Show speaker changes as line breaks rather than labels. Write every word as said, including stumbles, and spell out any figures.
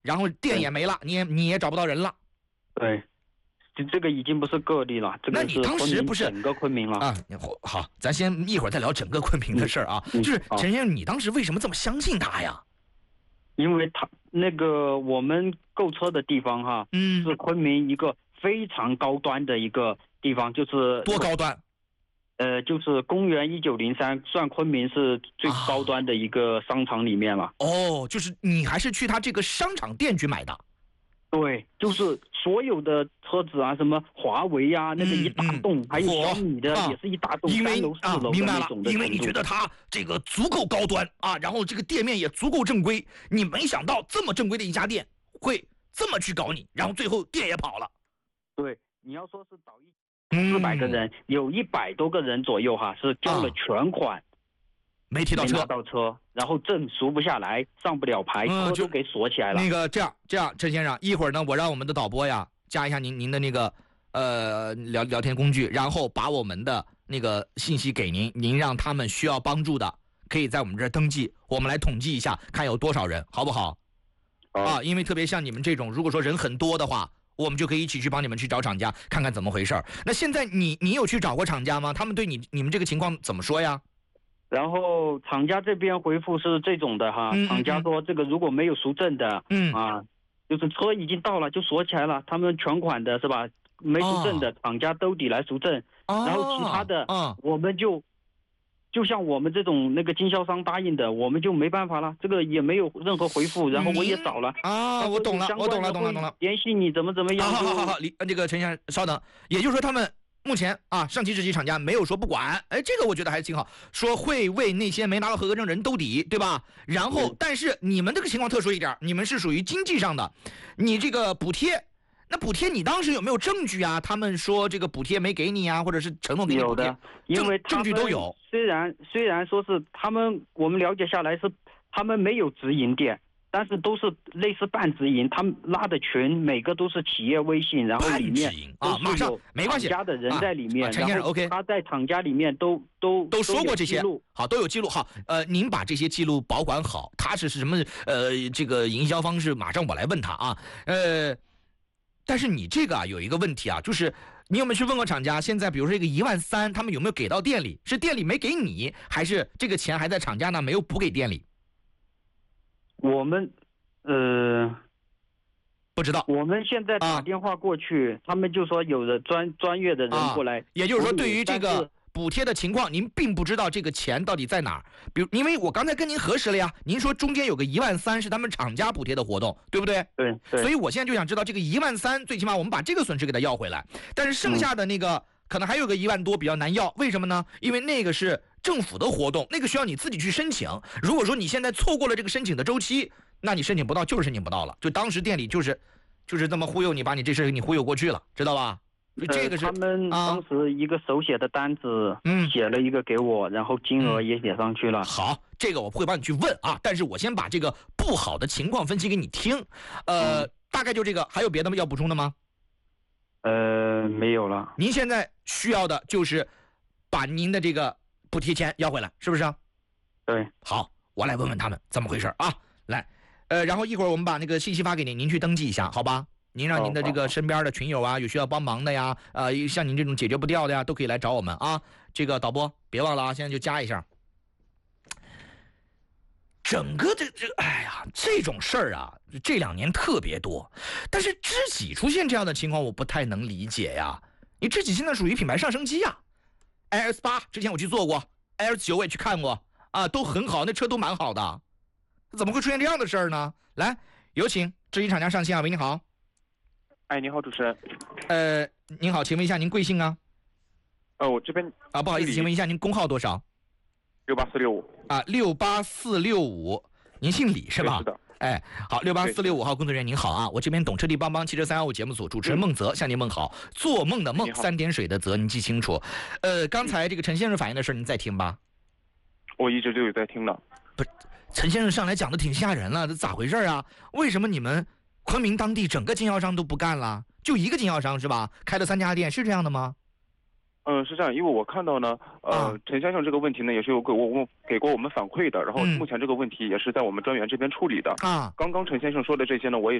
然后电也没了，你也你也找不到人了。
对。这这个已经不是个例了，这个是
当时不是
整个昆明了
啊。好，咱先一会儿再聊整个昆明的事儿啊。嗯嗯、就是陈先生，你当时为什么这么相信他呀？
因为他那个我们购车的地方哈，嗯，是昆明一个非常高端的一个地方，就是
多高端？
呃，就是公元一九零三，算昆明是最高端的一个商场里面了。
啊、哦，就是你还是去他这个商场店去买的？
对，就是所有的车子啊，什么华为呀、啊，那个一大栋，嗯、还有小米的、啊、也是一大栋，
因为
三楼四楼
的
那种的。
因为你觉得它这个足够高端啊，然后这个店面也足够正规，你没想到这么正规的一家店会这么去搞你，然后最后店也跑了。
对，你要说是倒一四百个人，嗯、有一百多个人左右哈，是交了全款。啊
没提到车，
没拿到车，然后证赎不下来，上不了牌，
嗯、
车都给锁起来了。
那个这样这样，陈先生，一会儿呢，我让我们的导播呀加一下您您的那个呃聊聊天工具，然后把我们的那个信息给您，您让他们需要帮助的，可以在我们这儿登记，我们来统计一下，看有多少人，好不好？
好
啊，因为特别像你们这种，如果说人很多的话，我们就可以一起去帮你们去找厂家，看看怎么回事。那现在你你有去找过厂家吗？他们对你你们这个情况怎么说呀？
然后厂家这边回复是这种的哈，
嗯嗯嗯
厂家说这个如果没有赎证的，
嗯
啊，就是车已经到了就锁起来了，他们全款的是吧？没赎证的、哦、厂家兜底来赎证，
哦、
然后其他的，
哦、
我们就就像我们这种那个经销商答应的，我们就没办法了，这个也没有任何回复，然后我也找了
啊，我懂了，我懂了，懂了，懂了，
联系你怎么怎么样？
好好好好，李这个陈先生稍等，也就是说他们。目前啊，上汽日系厂家没有说不管，哎，这个我觉得还挺好，说会为那些没拿到合格证人兜底，对吧？然后，但是你们这个情况特殊一点，你们是属于经济上的，你这个补贴，那补贴你当时有没有证据啊？他们说这个补贴没给你啊，或者是承诺给你补贴？
有的，因为
证据都有。
虽然虽然说是他们，我们了解下来是他们没有直营店。但是都是类似半直营，他们拉的群每个都是企业微信，然后里面
啊，马上没关系，
厂家的人在里面，
陈先生 OK，
他在厂家里面都都
都说过这些，好，都有记录。好，呃，您把这些记录保管好，他是什么呃这个营销方式，马上我来问他啊，呃，但是你这个啊有一个问题啊，就是你有没有去问过厂家？现在比如说这个一万三，他们有没有给到店里？是店里没给你，还是这个钱还在厂家那没有补给店里？
我们，呃，
不知道。
我们现在打电话过去，啊、他们就说有的专专业的人过来、
啊。也就是说，对于这个补贴的情况，您并不知道这个钱到底在哪儿。比如，因为我刚才跟您核实了呀，您说中间有个一万三是他们厂家补贴的活动，对不对？
对。对。
所以我现在就想知道这个一万三，最起码我们把这个损失给他要回来。但是剩下的那个、嗯、可能还有个一万多比较难要，为什么呢？因为那个是政府的活动，那个需要你自己去申请。如果说你现在错过了这个申请的周期，那你申请不到就是申请不到了。就当时店里就是就是这么忽悠你，把你这事给你忽悠过去了，知道吧？这个是、
呃、他们当时一个手写的单子，嗯，写了一个给我，然后金额也写上去了。
嗯、好，这个我会帮你去问啊，但是我先把这个不好的情况分析给你听。呃，嗯、大概就这个，还有别的吗？要补充的吗？
呃，没有了。
您现在需要的就是把您的这个补贴钱要回来，是不是？
对。
好，我来问问他们怎么回事啊。来，呃，然后一会儿我们把那个信息发给您，您去登记一下，好吧？您让您的这个身边的群友啊，有需要帮忙的呀，呃，像您这种解决不掉的呀，都可以来找我们啊。这个导播别忘了啊，现在就加一下。整个这这，哎呀，这种事儿啊，这两年特别多。但是知己出现这样的情况，我不太能理解呀。你知己现在属于品牌上升期呀 ，L S 八之前我去做过 ，L S 九我也去看过啊，都很好，那车都蛮好的。怎么会出现这样的事儿呢？来，有请知己厂家上线啊！喂，你好。
哎，您好，主持人。
呃，您好，请问一下您贵姓啊？
呃，我这边
啊，不好意思，请问一下您工号多少？
六八四六五。
啊，六八四六五，您姓李是吧？
是的。
哎，好，六八四六五号工作人员您好啊，我这边懂车帝帮帮汽车三幺五节目组主持人孟泽、嗯、向您问好，做梦的梦，三点水的泽，您记清楚。呃，刚才这个陈先生反映的事您在听吧？
我一直就有在听的。
不是，陈先生上来讲的挺吓人了，这咋回事啊？为什么你们昆明当地整个经销商都不干了？就一个经销商是吧？开了三家店，是这样的吗？
嗯，是这样，因为我看到呢，呃，
啊
陈先生这个问题呢，也是有给我我给过我们反馈的，然后
嗯
目前这个问题也是在我们专员这边处理的。
啊。
刚刚陈先生说的这些呢，我也